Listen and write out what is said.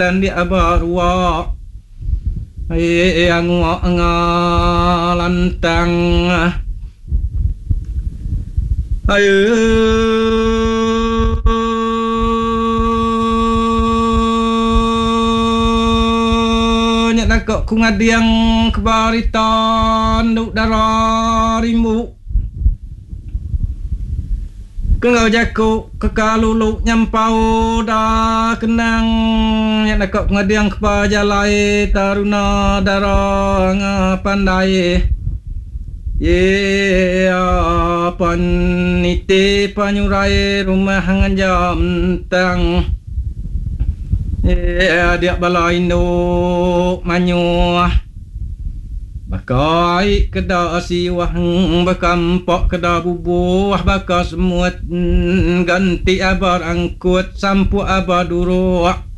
dan di abarwa yang ngalantang ayo nyat kok ku ngadiang kebaritan duk dararimu kengau jaku kekalulu nyampau dah kenang nyat kok ngadiang kepajalai taruna darang pandai ye panite panyurai rumah nganjam tang dia balaindo manyu bakai kedah siwah bakampok kedah bubuh bakas semut ganti abar angkut sampu abaduru